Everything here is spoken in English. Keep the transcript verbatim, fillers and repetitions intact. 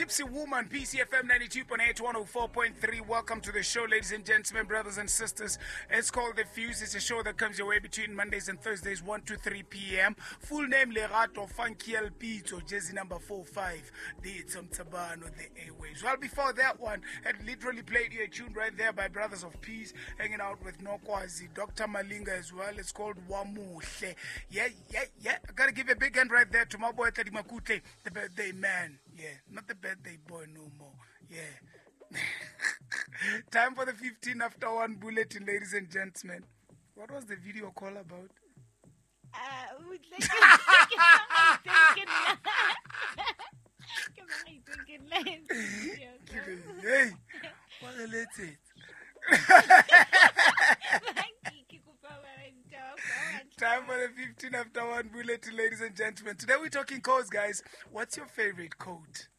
Gypsy Woman, P C F M ninety-two point eight, one oh four point three. Welcome to the show, ladies and gentlemen, brothers and sisters. It's called The Fuse. It's a show that comes your way between Mondays and Thursdays, one to three p.m. Full name, Lerato Funky L P, or Jazzy number four five. The Tom Tabano, the Airwaves. Well, before that one, had literally played you a tune right there by Brothers of Peace, hanging out with Nokwazi, Doctor Malinga as well. It's called Wamuhle. Yeah, yeah, yeah. I gotta give a big hand right there to my boy Teddy Makute, the birthday man. Yeah, not the birthday boy no more. Yeah. Time for the fifteen after one bulletin, ladies and gentlemen. What was the video call about? Uh, Hey, what a little. Time for the fifteen after one bulletin, ladies and gentlemen. Today we're talking codes, guys. What's your favorite code?